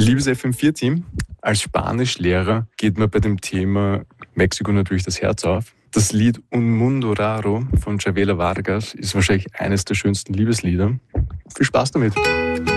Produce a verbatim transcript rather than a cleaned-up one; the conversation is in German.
Liebes F M vier Team, als Spanischlehrer geht mir bei dem Thema Mexiko natürlich das Herz auf. Das Lied Un Mundo Raro von Chavela Vargas ist wahrscheinlich eines der schönsten Liebeslieder. Viel Spaß damit!